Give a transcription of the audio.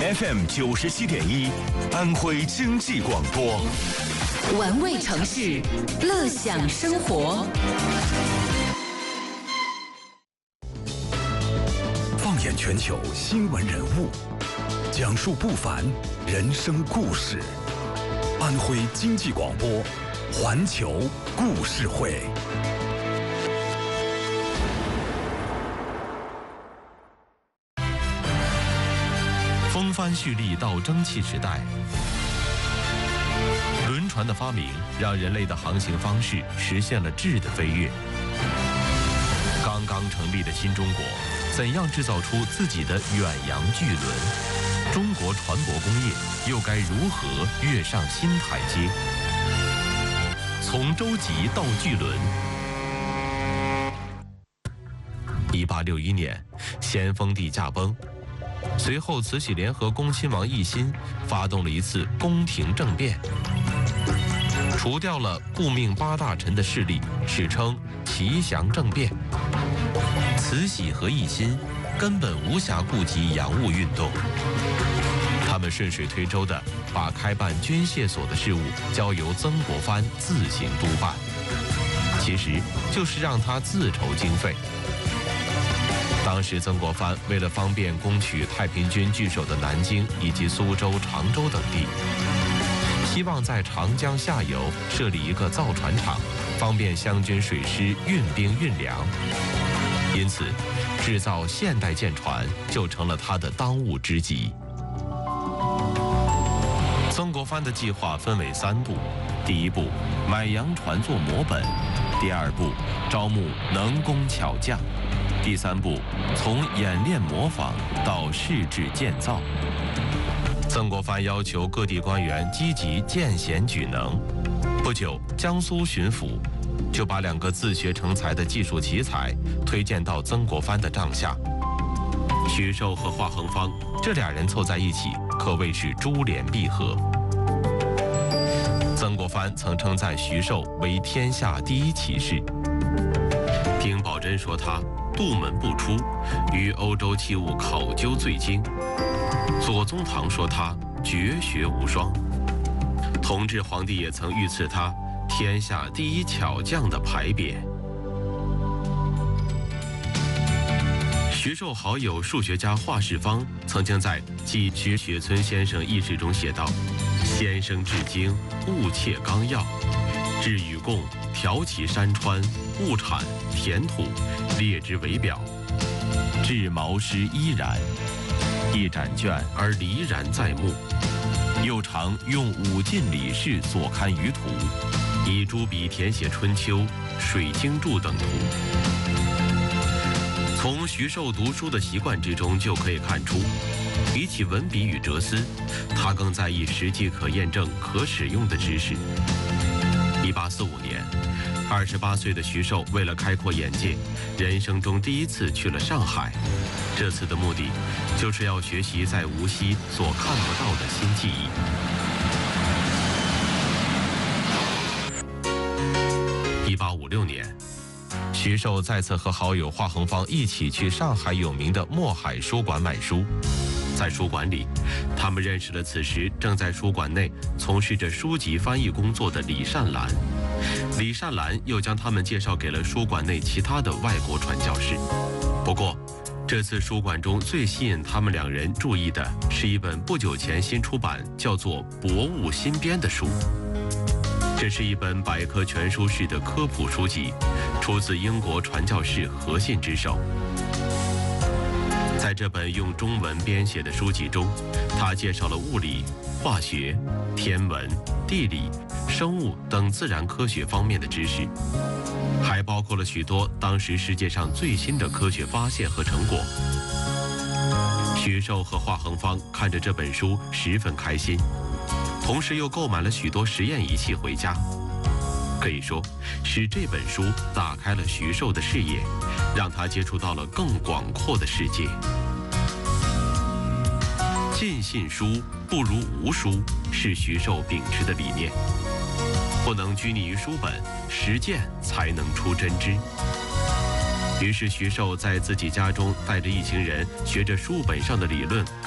FM 97.1，安徽经济广播。 玩味城市，乐享生活。 放眼全球新闻人物，讲述不凡人生故事。安徽经济广播，环球故事会。 风帆蓄力到蒸汽时代，轮船的发明让人类的航行方式实现了质的飞跃。刚刚成立的新中国，怎样制造出自己的远洋巨轮？中国船舶工业又该如何跃上新台阶？从舟楫到巨轮。1861年，咸丰帝驾崩。随后，慈禧联合恭亲王奕欣发动了一次宫廷政变，除掉了顾命8大臣的势力，史称祺祥政变。慈禧和奕欣根本无暇顾及洋务运动，他们顺水推舟地把开办军械所的事务交由曾国藩自行督办，其实就是让他自筹经费。当时曾国藩为了方便攻取太平军据守的南京以及苏州、常州等地，希望在长江下游设立一个造船厂，方便湘军水师运兵运粮。因此，制造现代舰船就成了他的当务之急。曾国藩的计划分为3步：第一步，买洋船做模本；第二步，招募能工巧匠；第3步，从演练模仿到试制建造。曾国藩要求各地官员积极荐贤举能。不久，江苏巡抚就把2个自学成才的技术奇才推荐到曾国藩的帐下。徐寿和华恒芳这2人凑在一起，可谓是珠联璧合。曾国藩曾称赞徐寿为天下第一骑士。丁宝桢说他杜门不出，于欧洲器物考究最精。左宗棠说他绝学无双。同治皇帝也曾御赐他天下第一巧匠的牌匾。徐寿好友数学家华世芳曾经在记徐雪村先生轶事中写道：先生至精，务切纲要，制禹贡，调其山川，物产，田土，列之为表，制毛诗依然，一展卷而离然在目。又常用5进礼事所刊于图，以朱笔填写春秋、水经注等图。从徐寿读书的习惯之中就可以看出，比起文笔与哲思，他更在意实际可验证、可使用的知识。1845年，28岁的徐寿为了开阔眼界，人生中第1次去了上海。这次的目的就是要学习在无锡所看不到的新技艺。1856年，徐寿再次和好友华恒芳一起去上海有名的墨海书馆买书。在书馆里，他们认识了此时正在书馆内从事着书籍翻译工作的李善兰。李善兰又将他们介绍给了书馆内其他的外国传教士。不过，这次书馆中最吸引他们2人注意的是一本不久前新出版，叫做《博物新编》的书。这是一本百科全书式的科普书籍，出自英国传教士何信之手。在这本用中文编写的书籍中，他介绍了物理、化学、天文、地理、生物等自然科学方面的知识，还包括了许多当时世界上最新的科学发现和成果。徐寿和华恒芳看着这本书十分开心，同时又购买了许多实验仪器回家。可以说，是这本书打开了徐寿的视野，让他接触到了更广阔的世界。尽信书不如无书，是徐寿秉持的理念。不能拘泥于书本，实践才能出真知。于是徐寿在自己家中带着一行人学着书本上的理论